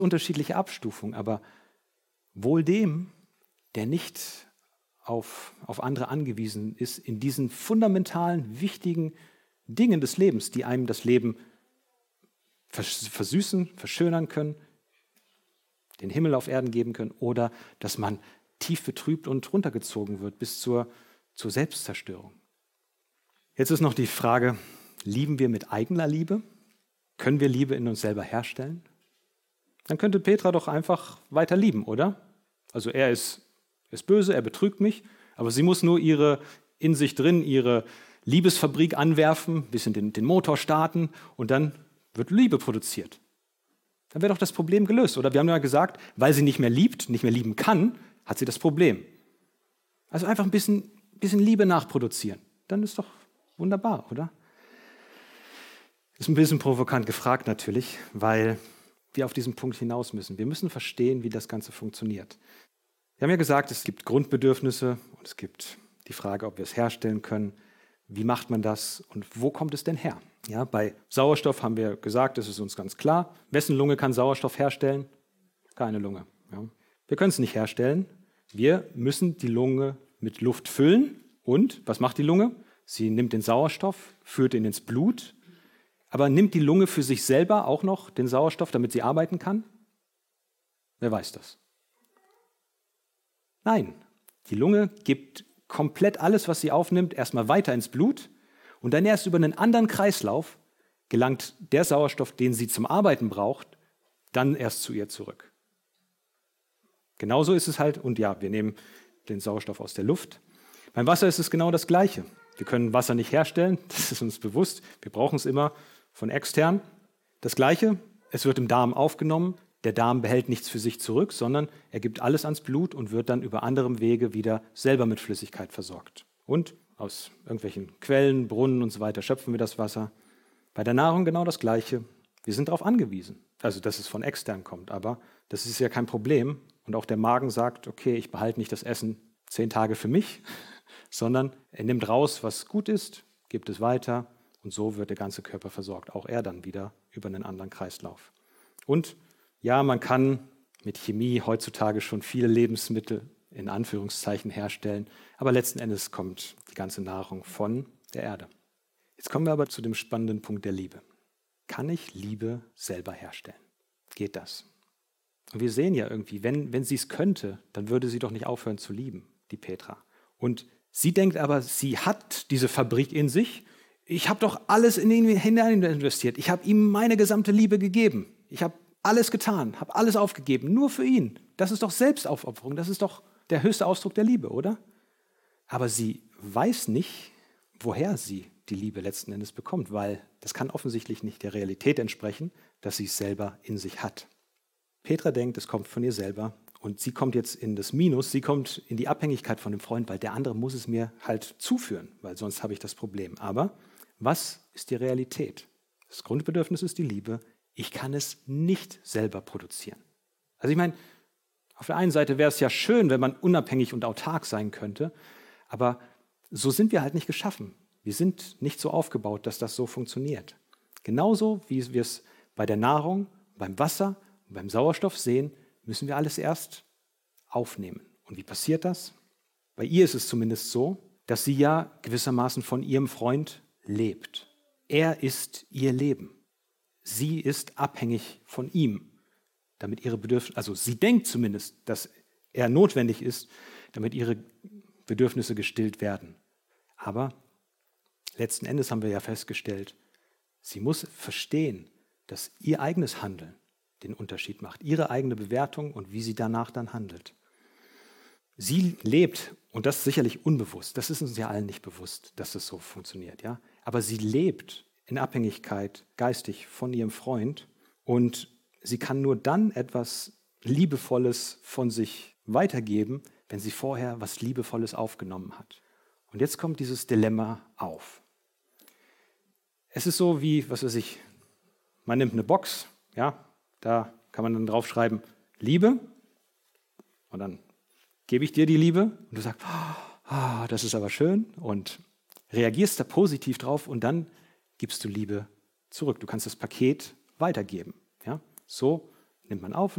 Unterschiedliche Abstufungen, aber wohl dem, der nicht auf andere angewiesen ist, in diesen fundamentalen, wichtigen Dingen des Lebens, die einem das Leben versüßen, verschönern können, den Himmel auf Erden geben können oder dass man tief betrübt und runtergezogen wird bis zur Selbstzerstörung. Jetzt ist noch die Frage, lieben wir mit eigener Liebe? Können wir Liebe in uns selber herstellen? Dann könnte Petra doch einfach weiter lieben, oder? Also er ist böse, er betrügt mich, aber sie muss nur in sich drin ihre Liebesfabrik anwerfen, ein bisschen den Motor starten und dann wird Liebe produziert. Dann wäre doch das Problem gelöst, oder? Wir haben ja gesagt, weil sie nicht mehr liebt, nicht mehr lieben kann, hat sie das Problem. Also einfach ein bisschen Liebe nachproduzieren. Dann ist doch wunderbar, oder? Ist ein bisschen provokant gefragt natürlich, weil wir auf diesen Punkt hinaus müssen. Wir müssen verstehen, wie das Ganze funktioniert. Wir haben ja gesagt, es gibt Grundbedürfnisse und es gibt die Frage, ob wir es herstellen können. Wie macht man das und wo kommt es denn her? Ja, bei Sauerstoff haben wir gesagt, das ist uns ganz klar. Wessen Lunge kann Sauerstoff herstellen? Keine Lunge. Ja. Wir können es nicht herstellen. Wir müssen die Lunge mit Luft füllen. Und was macht die Lunge? Sie nimmt den Sauerstoff, führt ihn ins Blut. Aber nimmt die Lunge für sich selber auch noch den Sauerstoff, damit sie arbeiten kann? Wer weiß das? Nein, die Lunge gibt komplett alles, was sie aufnimmt, erstmal weiter ins Blut und dann erst über einen anderen Kreislauf gelangt der Sauerstoff, den sie zum Arbeiten braucht, dann erst zu ihr zurück. Genauso ist es halt, und ja, wir nehmen den Sauerstoff aus der Luft. Beim Wasser ist es genau das Gleiche. Wir können Wasser nicht herstellen, das ist uns bewusst. Wir brauchen es immer von extern. Das Gleiche, es wird im Darm aufgenommen. Der Darm behält nichts für sich zurück, sondern er gibt alles ans Blut und wird dann über anderem Wege wieder selber mit Flüssigkeit versorgt. Und aus irgendwelchen Quellen, Brunnen und so weiter schöpfen wir das Wasser. Bei der Nahrung genau das Gleiche. Wir sind darauf angewiesen, also dass es von extern kommt, aber das ist ja kein Problem. Und auch der Magen sagt, okay, ich behalte nicht das Essen 10 Tage für mich, sondern er nimmt raus, was gut ist, gibt es weiter und so wird der ganze Körper versorgt. Auch er dann wieder über einen anderen Kreislauf. Und ja, man kann mit Chemie heutzutage schon viele Lebensmittel in Anführungszeichen herstellen, aber letzten Endes kommt die ganze Nahrung von der Erde. Jetzt kommen wir aber zu dem spannenden Punkt der Liebe. Kann ich Liebe selber herstellen? Geht das? Und wir sehen ja irgendwie, wenn sie es könnte, dann würde sie doch nicht aufhören zu lieben, die Petra. Und sie denkt aber, sie hat diese Fabrik in sich. Ich habe doch alles in ihn hinein investiert. Ich habe ihm meine gesamte Liebe gegeben. Ich habe alles getan, habe alles aufgegeben, nur für ihn. Das ist doch Selbstaufopferung, das ist doch der höchste Ausdruck der Liebe, oder? Aber sie weiß nicht, woher sie die Liebe letzten Endes bekommt, weil das kann offensichtlich nicht der Realität entsprechen, dass sie es selber in sich hat. Petra denkt, es kommt von ihr selber und sie kommt jetzt in das Minus, sie kommt in die Abhängigkeit von dem Freund, weil der andere muss es mir halt zuführen, weil sonst habe ich das Problem. Aber was ist die Realität? Das Grundbedürfnis ist die Liebe. Ich kann es nicht selber produzieren. Also ich meine, auf der einen Seite wäre es ja schön, wenn man unabhängig und autark sein könnte, aber so sind wir halt nicht geschaffen. Wir sind nicht so aufgebaut, dass das so funktioniert. Genauso wie wir es bei der Nahrung, beim Wasser und beim Sauerstoff sehen, müssen wir alles erst aufnehmen. Und wie passiert das? Bei ihr ist es zumindest so, dass sie ja gewissermaßen von ihrem Freund lebt. Er ist ihr Leben. Sie ist abhängig von ihm, damit ihre Bedürfnisse, also sie denkt zumindest, dass er notwendig ist, damit ihre Bedürfnisse gestillt werden. Aber letzten Endes haben wir ja festgestellt, sie muss verstehen, dass ihr eigenes Handeln den Unterschied macht, ihre eigene Bewertung und wie sie danach dann handelt. Sie lebt, und das sicherlich unbewusst, das ist uns ja allen nicht bewusst, dass das so funktioniert, ja? Aber sie lebt in Abhängigkeit geistig von ihrem Freund und sie kann nur dann etwas Liebevolles von sich weitergeben, wenn sie vorher was Liebevolles aufgenommen hat. Und jetzt kommt dieses Dilemma auf. Es ist so wie, was weiß ich, man nimmt eine Box, ja, da kann man dann draufschreiben, Liebe, und dann gebe ich dir die Liebe und du sagst, das ist aber schön und reagierst da positiv drauf und dann gibst du Liebe zurück. Du kannst das Paket weitergeben. Ja? So nimmt man auf